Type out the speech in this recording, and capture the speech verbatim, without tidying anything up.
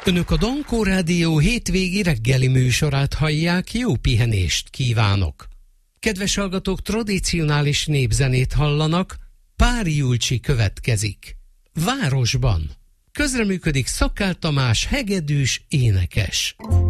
Önök a Dankó Rádió hétvégi reggeli műsorát hallják, jó pihenést kívánok! Kedves hallgatók, tradicionális népzenét hallanak, Pári Julcsi következik. Városban. Közreműködik Szakál Tamás, hegedűs énekes.